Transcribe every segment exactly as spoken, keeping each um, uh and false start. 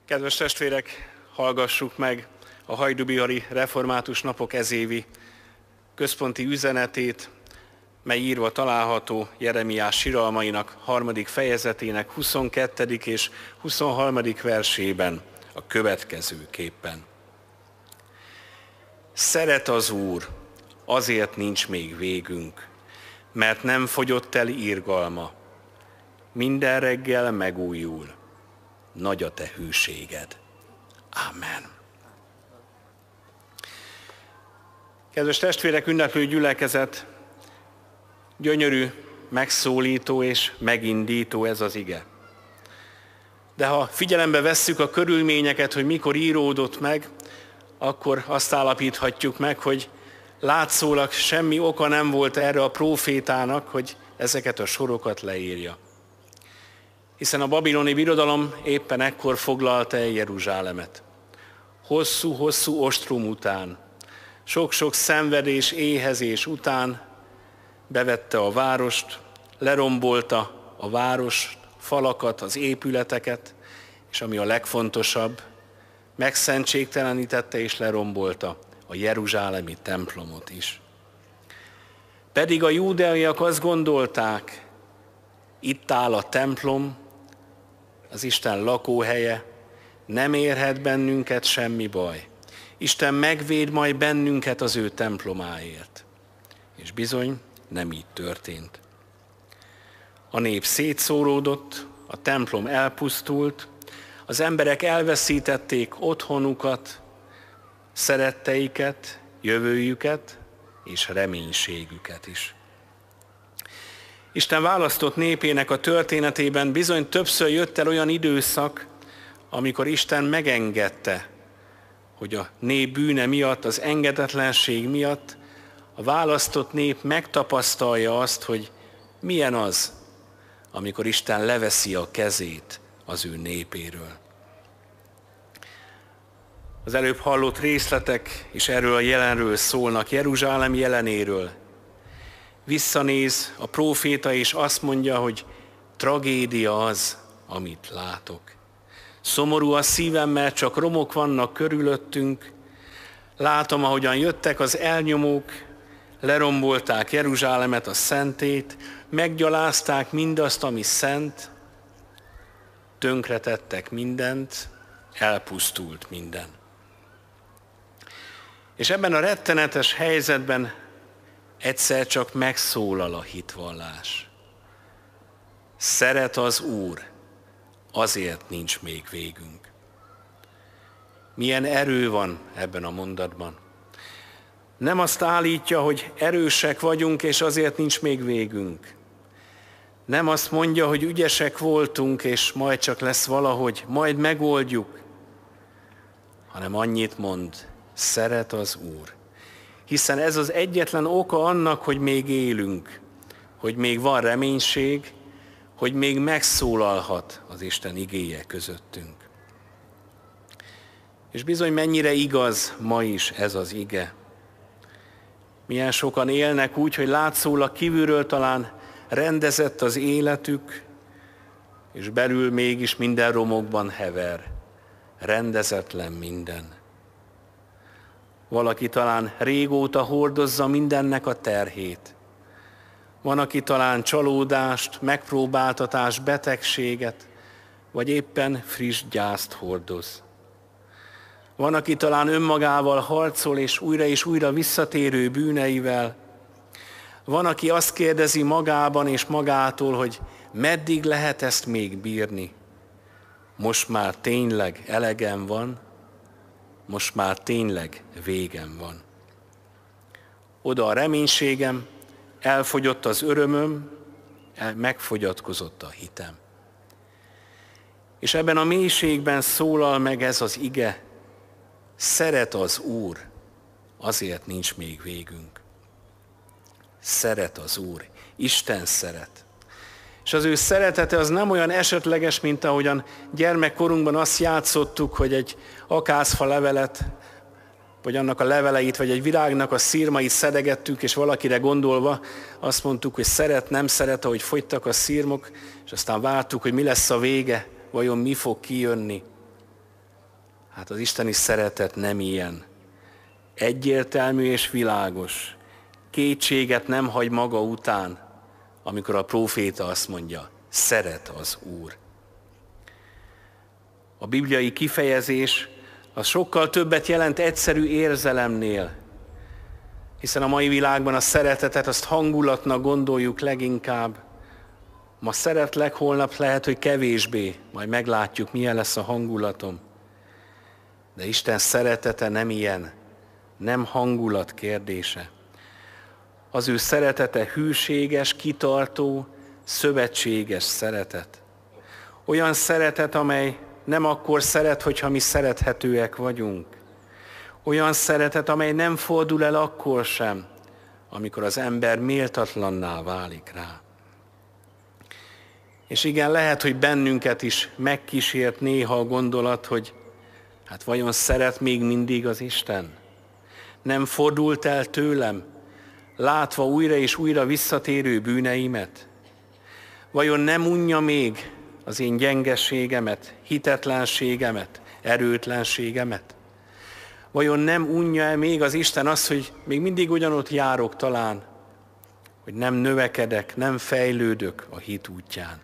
Kedves testvérek, hallgassuk meg a hajdubihari református napok ezévi központi üzenetét, mely írva található Jeremiás siralmainak harmadik fejezetének huszonkettedik és huszonharmadik versében a következőképpen. Szeret az Úr, azért nincs még végünk, mert nem fogyott el irgalma. Minden reggel megújul, nagy a te hűséged. Amen. Kedves testvérek, ünneplő gyülekezet, gyönyörű, megszólító és megindító ez az ige. De ha figyelembe vesszük a körülményeket, hogy mikor íródott meg, akkor azt állapíthatjuk meg, hogy látszólag semmi oka nem volt erre a prófétának, hogy ezeket a sorokat leírja. Hiszen a babiloni birodalom éppen ekkor foglalta el Jeruzsálemet. Hosszú-hosszú ostrom után, sok-sok szenvedés, éhezés után bevette a várost, lerombolta a város falakat, az épületeket, és ami a legfontosabb, megszentségtelenítette és lerombolta a jeruzsálemi templomot is. Pedig a júdeaiak azt gondolták, itt áll a templom, az Isten lakóhelye, nem érhet bennünket semmi baj. Isten megvéd majd bennünket az ő templomáért. És bizony, nem így történt. A nép szétszóródott, a templom elpusztult, az emberek elveszítették otthonukat, szeretteiket, jövőjüket és reménységüket is. Isten választott népének a történetében bizony többször jött el olyan időszak, amikor Isten megengedte, hogy a nép bűne miatt, az engedetlenség miatt a választott nép megtapasztalja azt, hogy milyen az, amikor Isten leveszi a kezét az ő népéről. Az előbb hallott részletek is erről a jelenről szólnak, Jeruzsálem jelenéről. Visszanéz a próféta és azt mondja, hogy tragédia az, amit látok. Szomorú a szívem, mert csak romok vannak körülöttünk. Látom, ahogyan jöttek az elnyomók, lerombolták Jeruzsálemet, a szentét, meggyalázták mindazt, ami szent, tönkretettek mindent, elpusztult minden. És ebben a rettenetes helyzetben egyszer csak megszólal a hitvallás. Szeret az Úr, azért nincs még végünk. Milyen erő van ebben a mondatban. Nem azt állítja, hogy erősek vagyunk, és azért nincs még végünk. Nem azt mondja, hogy ügyesek voltunk, és majd csak lesz valahogy, majd megoldjuk. Hanem annyit mond, szeret az Úr. Hiszen ez az egyetlen oka annak, hogy még élünk, hogy még van reménység, hogy még megszólalhat az Isten igéje közöttünk. És bizony mennyire igaz ma is ez az ige. Milyen sokan élnek úgy, hogy látszólag kívülről talán rendezett az életük, és belül mégis minden romokban hever. Rendezetlen minden. Valaki talán régóta hordozza mindennek a terhét. Van, aki talán csalódást, megpróbáltatást, betegséget, vagy éppen friss gyászt hordoz. Van, aki talán önmagával harcol, és újra és újra visszatérő bűneivel. Van, aki azt kérdezi magában és magától, hogy meddig lehet ezt még bírni. Most már tényleg elegem van, most már tényleg végem van. Oda a reménységem, elfogyott az örömöm, megfogyatkozott a hitem. És ebben a mélységben szólal meg ez az ige, szeret az Úr, azért nincs még végünk. Szeret az Úr, Isten szeret. És az ő szeretete az nem olyan esetleges, mint ahogyan gyermekkorunkban azt játszottuk, hogy egy akácfa levelet, vagy annak a leveleit, vagy egy virágnak a szirmait szedegettük, és valakire gondolva azt mondtuk, hogy szeret, nem szeret, ahogy fogytak a szirmok, és aztán vártuk, hogy mi lesz a vége, vajon mi fog kijönni. Hát az isteni szeretet nem ilyen. Egyértelmű és világos. Kétséget nem hagy maga után, amikor a próféta azt mondja, szeret az Úr. A bibliai kifejezés az sokkal többet jelent egyszerű érzelemnél, hiszen a mai világban a szeretetet azt hangulatnak gondoljuk leginkább. Ma szeretlek, holnap lehet, hogy kevésbé, majd meglátjuk, milyen lesz a hangulatom. De Isten szeretete nem ilyen, nem hangulat kérdése. Az ő szeretete hűséges, kitartó, szövetséges szeretet. Olyan szeretet, amely nem akkor szeret, hogyha mi szerethetőek vagyunk. Olyan szeretet, amely nem fordul el akkor sem, amikor az ember méltatlanná válik rá. És igen, lehet, hogy bennünket is megkísért néha a gondolat, hogy hát vajon szeret még mindig az Isten? Nem fordult el tőlem, látva újra és újra visszatérő bűneimet? Vajon nem unja még az én gyengeségemet, hitetlenségemet, erőtlenségemet? Vajon nem unja-e még az Isten azt, hogy még mindig ugyanott járok talán, hogy nem növekedek, nem fejlődök a hit útján?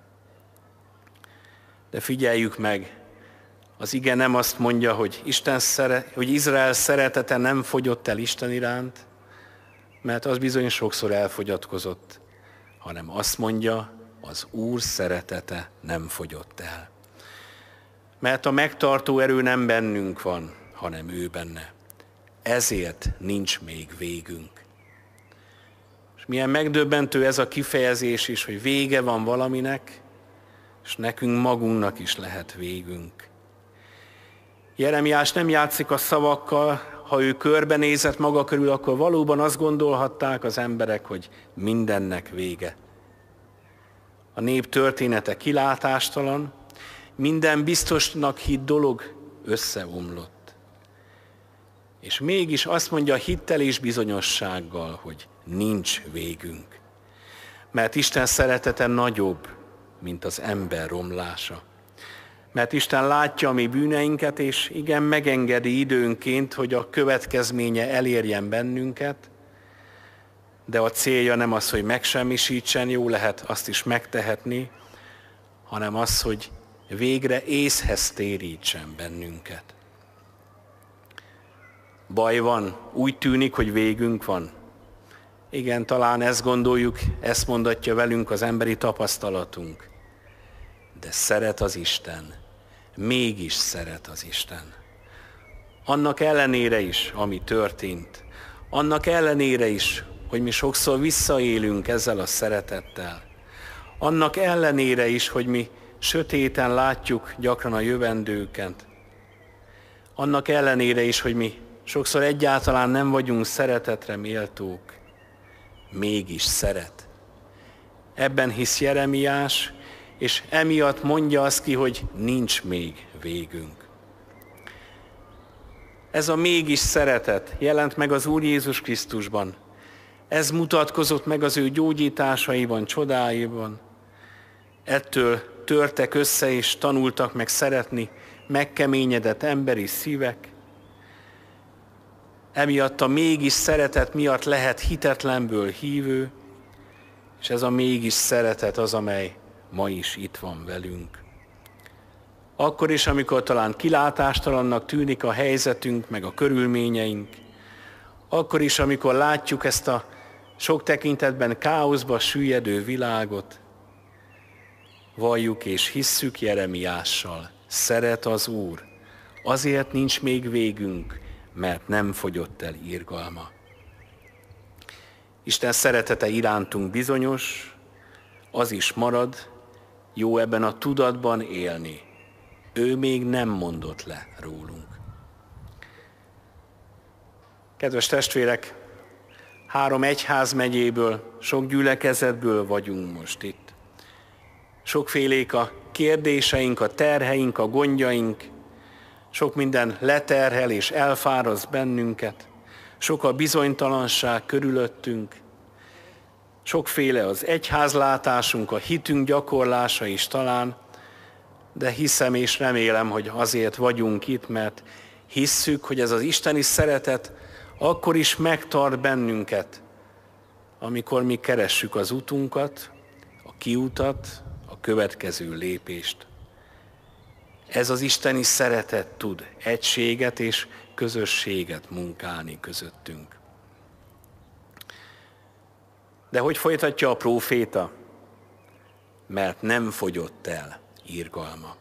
De figyeljük meg, az ige nem azt mondja, hogy, Isten szere, hogy Izrael szeretete nem fogyott el Isten iránt, mert az bizony sokszor elfogyatkozott, hanem azt mondja, az Úr szeretete nem fogyott el. Mert a megtartó erő nem bennünk van, hanem ő benne. Ezért nincs még végünk. És milyen megdöbbentő ez a kifejezés is, hogy vége van valaminek, és nekünk magunknak is lehet végünk. Jeremiás nem játszik a szavakkal, ha ő körbenézett maga körül, akkor valóban azt gondolhatták az emberek, hogy mindennek vége. A nép története kilátástalan, minden biztosnak hitt dolog összeomlott. És mégis azt mondja hittel és bizonyossággal, hogy nincs végünk. Mert Isten szeretete nagyobb, mint az ember romlása. Mert Isten látja a mi bűneinket, és igen, megengedi időnként, hogy a következménye elérjen bennünket, de a célja nem az, hogy megsemmisítsen, jó lehet azt is megtehetni, hanem az, hogy végre észhez térítsen bennünket. Baj van, úgy tűnik, hogy végünk van. Igen, talán ezt gondoljuk, ezt mondatja velünk az emberi tapasztalatunk. De szeret az Isten, mégis szeret az Isten. Annak ellenére is, ami történt, annak ellenére is, hogy mi sokszor visszaélünk ezzel a szeretettel, annak ellenére is, hogy mi sötéten látjuk gyakran a jövendőket, annak ellenére is, hogy mi sokszor egyáltalán nem vagyunk szeretetre méltók, mégis szeret. Ebben hisz Jeremiás, és emiatt mondja azt ki, hogy nincs még végünk. Ez a mégis szeretet jelent meg az Úr Jézus Krisztusban. Ez mutatkozott meg az ő gyógyításaiban, csodáiban. Ettől törtek össze és tanultak meg szeretni megkeményedett emberi szívek. Emiatt a mégis szeretet miatt lehet hitetlenből hívő, és ez a mégis szeretet az, amely ma is itt van velünk. Akkor is, amikor talán kilátástalannak tűnik a helyzetünk, meg a körülményeink, akkor is, amikor látjuk ezt a sok tekintetben káoszba süllyedő világot, valljuk és hisszük Jeremiással, szeret az Úr, azért nincs még végünk, mert nem fogyott el irgalma. Isten szeretete irántunk bizonyos, az is marad, jó ebben a tudatban élni. Ő még nem mondott le rólunk. Kedves testvérek, három egyházmegyéből, sok gyülekezetből vagyunk most itt. Sokfélék a kérdéseink, a terheink, a gondjaink, sok minden leterhel és elfáraszt bennünket, sok a bizonytalanság körülöttünk, sokféle az egyházlátásunk, a hitünk gyakorlása is talán, de hiszem és remélem, hogy azért vagyunk itt, mert hisszük, hogy ez az isteni szeretet akkor is megtart bennünket, amikor mi keressük az utunkat, a kiutat, a következő lépést. Ez az isteni szeretet tud egységet és közösséget munkálni közöttünk. De hogy folytatja a próféta? Mert nem fogyott el irgalma.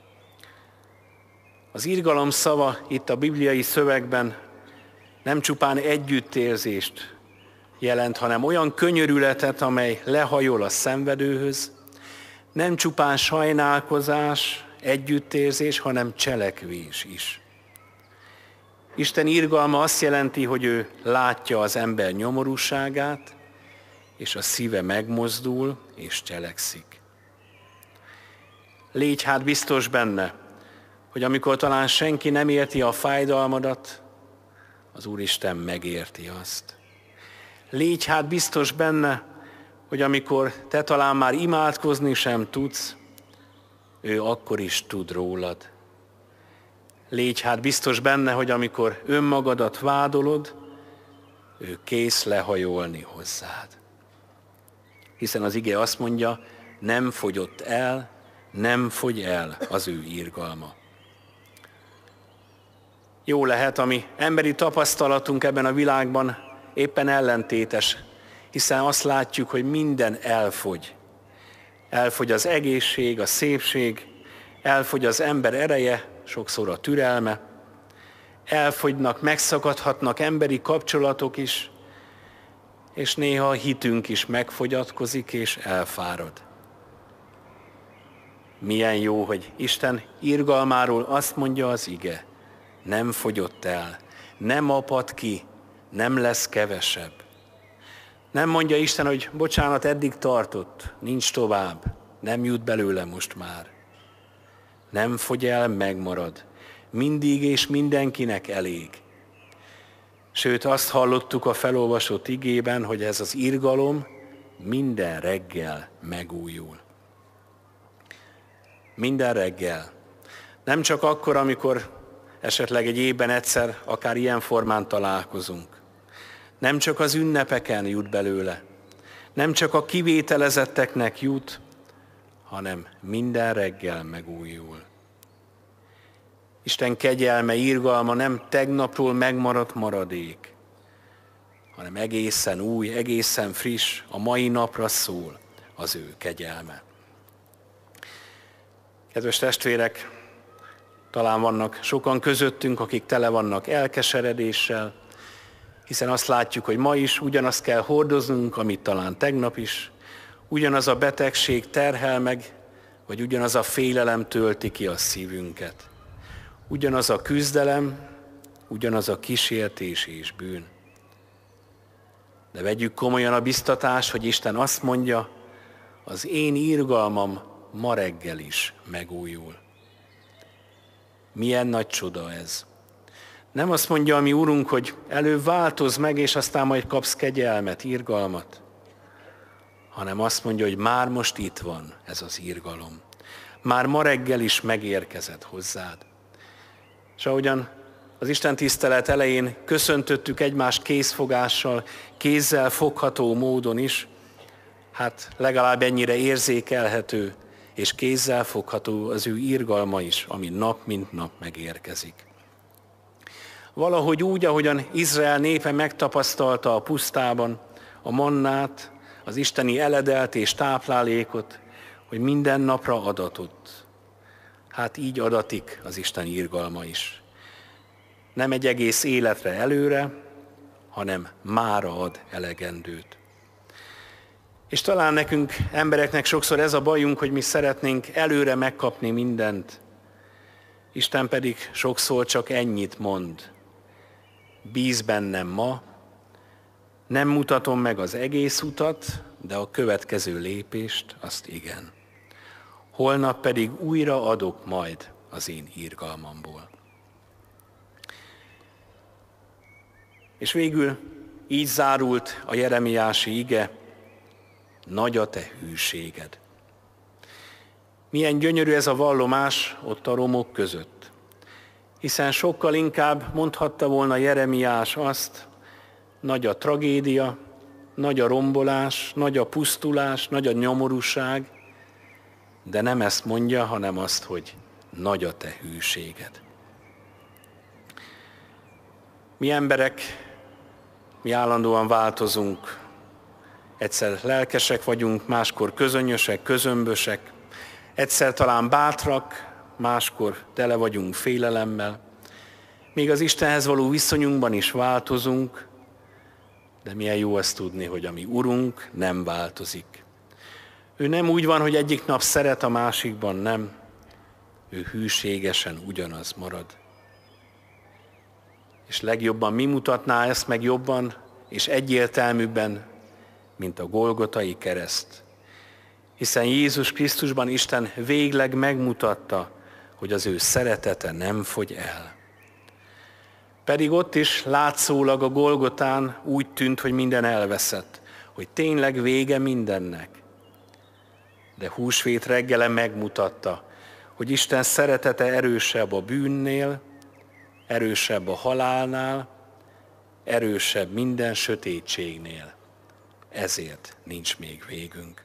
Az irgalom szava itt a bibliai szövegben nem csupán együttérzést jelent, hanem olyan könyörületet, amely lehajol a szenvedőhöz, nem csupán sajnálkozás, együttérzés, hanem cselekvés is. Isten irgalma azt jelenti, hogy ő látja az ember nyomorúságát, és a szíve megmozdul és cselekszik. Légy hát biztos benne, hogy amikor talán senki nem érti a fájdalmadat, az Úristen megérti azt. Légy hát biztos benne, hogy amikor te talán már imádkozni sem tudsz, ő akkor is tud rólad. Légy hát biztos benne, hogy amikor önmagadat vádolod, ő kész lehajolni hozzád. Hiszen az ige azt mondja, nem fogyott el, nem fogy el az ő irgalma. Jó lehet, ami emberi tapasztalatunk ebben a világban éppen ellentétes, hiszen azt látjuk, hogy minden elfogy. Elfogy az egészség, a szépség, elfogy az ember ereje, sokszor a türelme, elfogynak, megszakadhatnak emberi kapcsolatok is, és néha a hitünk is megfogyatkozik és elfárad. Milyen jó, hogy Isten irgalmáról azt mondja az ige, nem fogyott el, nem apad ki, nem lesz kevesebb. Nem mondja Isten, hogy bocsánat, eddig tartott, nincs tovább, nem jut belőle most már. Nem fogy el, megmarad. Mindig és mindenkinek elég. Sőt, azt hallottuk a felolvasott igében, hogy ez az irgalom minden reggel megújul. Minden reggel. Nem csak akkor, amikor esetleg egy évben egyszer akár ilyen formán találkozunk. Nem csak az ünnepeken jut belőle. Nem csak a kivételezetteknek jut, hanem minden reggel megújul. Isten kegyelme, irgalma nem tegnapról megmaradt maradék, hanem egészen új, egészen friss, a mai napra szól az ő kegyelme. Kedves testvérek, talán vannak sokan közöttünk, akik tele vannak elkeseredéssel, hiszen azt látjuk, hogy ma is ugyanazt kell hordoznunk, amit talán tegnap is, ugyanaz a betegség terhel meg, vagy ugyanaz a félelem tölti ki a szívünket. Ugyanaz a küzdelem, ugyanaz a kísértés és bűn. De vegyük komolyan a biztatást, hogy Isten azt mondja, az én irgalmam ma reggel is megújul. Milyen nagy csoda ez. Nem azt mondja a mi Urunk, hogy előbb változz meg, és aztán majd kapsz kegyelmet, irgalmat, hanem azt mondja, hogy már most itt van ez az irgalom. Már ma reggel is megérkezett hozzád. És ahogyan az Isten tisztelet elején köszöntöttük egymást kézfogással, kézzel fogható módon is, hát legalább ennyire érzékelhető és kézzel fogható az ő irgalma is, ami nap mint nap megérkezik. Valahogy úgy, ahogyan Izrael népe megtapasztalta a pusztában a mannát, az isteni eledelt és táplálékot, hogy minden napra adatott. Hát így adatik az Isten irgalma is. Nem egy egész életre előre, hanem mára ad elegendőt. És talán nekünk, embereknek sokszor ez a bajunk, hogy mi szeretnénk előre megkapni mindent. Isten pedig sokszor csak ennyit mond. Bíz bennem ma, nem mutatom meg az egész utat, de a következő lépést, azt igen. Holnap pedig újra adok majd az én irgalmamból. És végül így zárult a jeremiási ige, nagy a te hűséged. Milyen gyönyörű ez a vallomás ott a romok között. Hiszen sokkal inkább mondhatta volna Jeremiás azt, nagy a tragédia, nagy a rombolás, nagy a pusztulás, nagy a nyomorúság, de nem ezt mondja, hanem azt, hogy nagy a te hűséged. Mi emberek, mi állandóan változunk. Egyszer lelkesek vagyunk, máskor közönyösek, közömbösek, egyszer talán bátrak, máskor tele vagyunk félelemmel. Még az Istenhez való viszonyunkban is változunk, de milyen jó azt tudni, hogy a mi Urunk nem változik. Ő nem úgy van, hogy egyik nap szeret, a másikban nem. Ő hűségesen ugyanaz marad. És legjobban mi mutatná ezt meg jobban és egyértelműbben, mint a Golgotai kereszt. Hiszen Jézus Krisztusban Isten végleg megmutatta, hogy az ő szeretete nem fogy el. Pedig ott is látszólag a Golgotán úgy tűnt, hogy minden elveszett, hogy tényleg vége mindennek. De húsvét reggele megmutatta, hogy Isten szeretete erősebb a bűnnél, erősebb a halálnál, erősebb minden sötétségnél. Ezért nincs még végünk.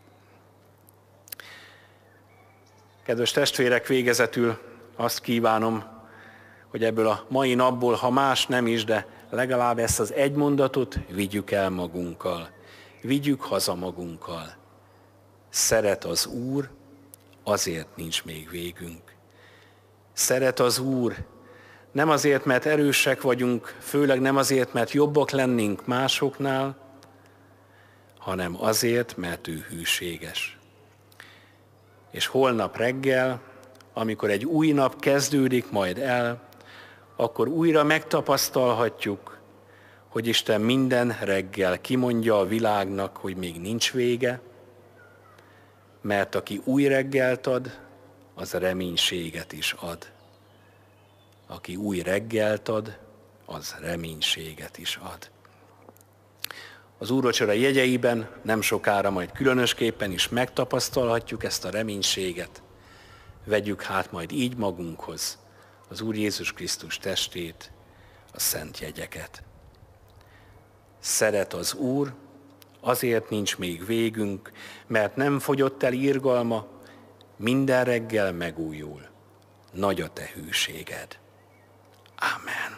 Kedves testvérek, végezetül azt kívánom, hogy ebből a mai napból, ha más nem is, de legalább ezt az egy mondatot vigyük el magunkkal. Vigyük haza magunkkal. Szeret az Úr, azért nincs még végünk. Szeret az Úr, nem azért, mert erősek vagyunk, főleg nem azért, mert jobbak lennénk másoknál, hanem azért, mert ő hűséges. És holnap reggel, amikor egy új nap kezdődik majd el, akkor újra megtapasztalhatjuk, hogy Isten minden reggel kimondja a világnak, hogy még nincs vége, mert aki új reggelt ad, az reménységet is ad. Aki új reggelt ad, az reménységet is ad. Az úrvacsora jegyeiben nem sokára majd különösképpen is megtapasztalhatjuk ezt a reménységet. Vegyük hát majd így magunkhoz az Úr Jézus Krisztus testét, a szent jegyeket. Szeret az Úr, azért nincs még végünk, mert nem fogyott el irgalma, minden reggel megújul. Nagy a te hűséged. Ámen.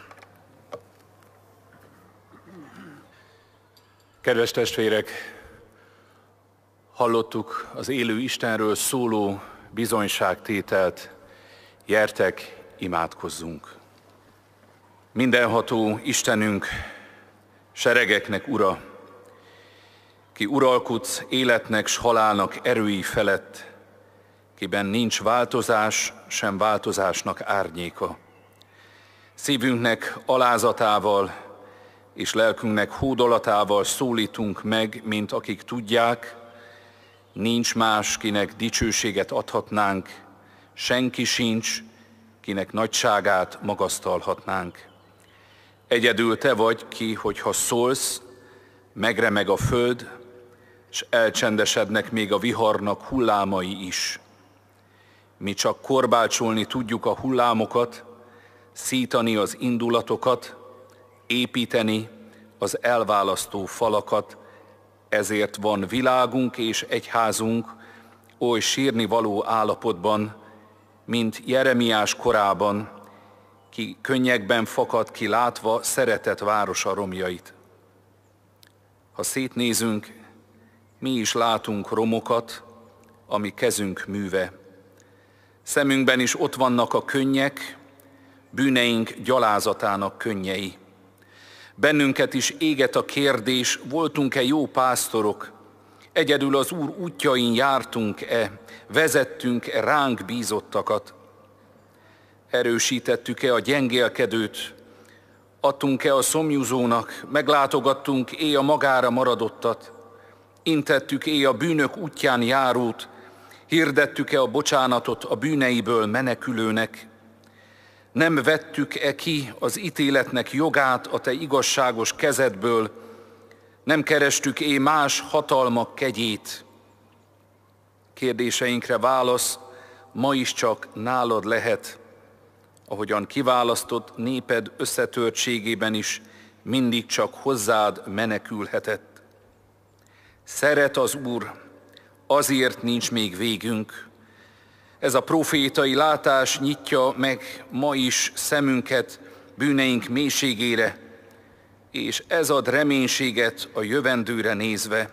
Kedves testvérek, hallottuk az élő Istenről szóló bizonyságtételt, gyertek, imádkozzunk. Mindenható Istenünk, seregeknek Ura, ki uralkodsz életnek s halálnak erői felett, kiben nincs változás, sem változásnak árnyéka. Szívünknek alázatával és lelkünknek hódolatával szólítunk meg, mint akik tudják, nincs más, kinek dicsőséget adhatnánk, senki sincs, kinek nagyságát magasztalhatnánk. Egyedül te vagy ki, hogyha szólsz, megremeg a föld, s elcsendesednek még a viharnak hullámai is. Mi csak korbácsolni tudjuk a hullámokat, szítani az indulatokat, építeni az elválasztó falakat, ezért van világunk és egyházunk oly sírni való állapotban, mint Jeremiás korában, ki könnyekben fakad ki látva szeretett városa romjait. Ha szétnézünk, mi is látunk romokat, ami kezünk műve. Szemünkben is ott vannak a könnyek, bűneink gyalázatának könnyei. Bennünket is éget a kérdés, voltunk-e jó pásztorok, egyedül az Úr útjain jártunk-e, vezettünk-e ránk bízottakat, erősítettük-e a gyengélkedőt, adtunk-e a szomjúzónak, meglátogattunk-e a magára maradottat, intettük-e a bűnök útján járót, hirdettük-e a bocsánatot a bűneiből menekülőnek, nem vettük-e ki az ítéletnek jogát a te igazságos kezedből, nem kerestük-e más hatalmak kegyét? Kérdéseinkre válasz ma is csak nálad lehet, ahogyan kiválasztott néped összetörtségében is mindig csak hozzád menekülhetett. Szeret az Úr, azért nincs még végünk. Ez a profétai látás nyitja meg ma is szemünket bűneink mélységére, és ez ad reménységet a jövendőre nézve.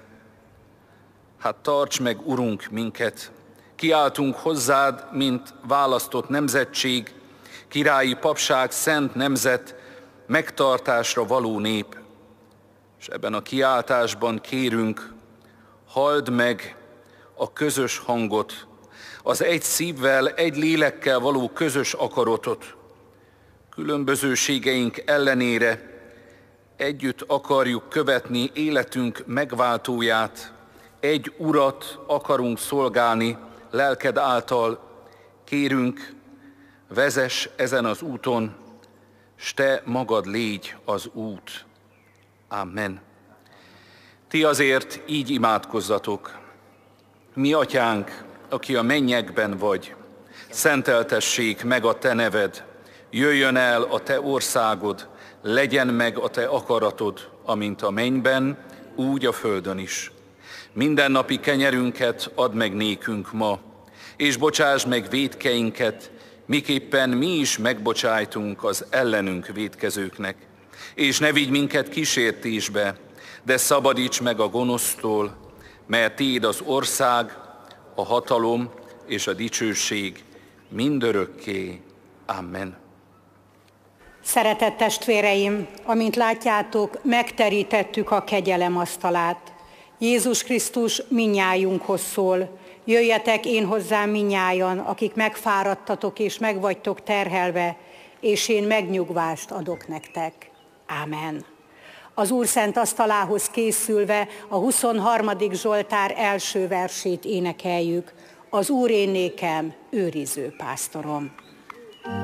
Hát tarts meg, Urunk, minket! Kiáltunk hozzád, mint választott nemzetség, királyi papság, szent nemzet, megtartásra való nép. És ebben a kiáltásban kérünk, halld meg a közös hangot, az egy szívvel, egy lélekkel való közös akaratot. Különbözőségeink ellenére együtt akarjuk követni életünk megváltóját, egy urat akarunk szolgálni lelked által. Kérünk, vezess ezen az úton, s te magad légy az út. Amen. Ti azért így imádkozzatok. Mi atyánk, aki a mennyekben vagy, szenteltessék meg a te neved, jöjjön el a te országod, legyen meg a te akaratod, amint a mennyben, úgy a földön is. Mindennapi kenyerünket add meg nékünk ma, és bocsáss meg vétkeinket, miképpen mi is megbocsájtunk az ellenünk vétkezőknek. És ne vigy minket kísértésbe, de szabadíts meg a gonosztól, mert tiéd az ország, a hatalom és a dicsőség mindörökké. Amen. Szeretett testvéreim, amint látjátok, megterítettük a kegyelem asztalát. Jézus Krisztus minnyájunkhoz szól. Jöjjetek én hozzám minnyájan, akik megfáradtatok és megvagytok terhelve, és én megnyugvást adok nektek. Ámen. Az Úr szent asztalához készülve a huszonharmadik Zsoltár első versét énekeljük. Az Úr én nékem őriző pásztorom.